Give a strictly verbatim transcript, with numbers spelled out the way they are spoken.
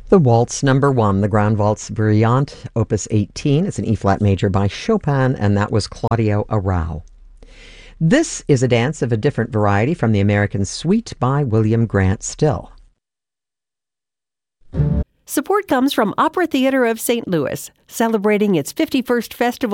The Waltz Number One, the Grand Waltz Brillante, Opus eighteen. It's an E-flat major by Chopin, and that was Claudio Arrau. This is a dance of a different variety from the American Suite by William Grant Still. Support comes from Opera Theater of Saint Louis, celebrating its fifty-first festival